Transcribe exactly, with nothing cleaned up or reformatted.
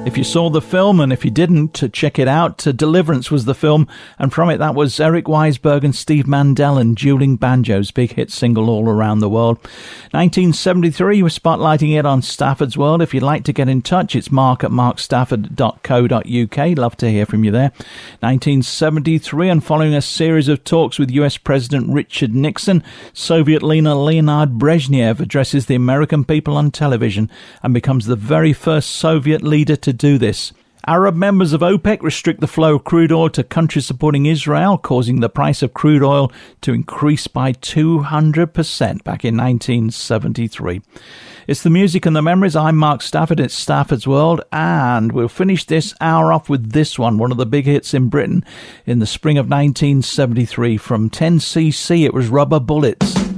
If you saw the film, and if you didn't, to check it out, Deliverance was the film, and from it that was Eric Weisberg and Steve Mandel and Dueling Banjos, big hit single all around the world. nineteen seventy-three, we're spotlighting it on Stafford's World. If you'd like to get in touch, it's mark at mark stafford dot co dot uk. Love to hear from you there. nineteen seventy-three, and following a series of talks with U S President Richard Nixon, Soviet leader Leonid Brezhnev addresses the American people on television and becomes the very first Soviet leader to do this. Arab members of OPEC restrict the flow of crude oil to countries supporting Israel, causing the price of crude oil to increase by two hundred percent back in nineteen seventy-three. It's the music and the memories. I'm Mark Stafford. It's Stafford's World, and we'll finish this hour off with this one, one of the big hits in Britain in the spring of nineteen seventy-three. From ten C C, it was Rubber Bullets.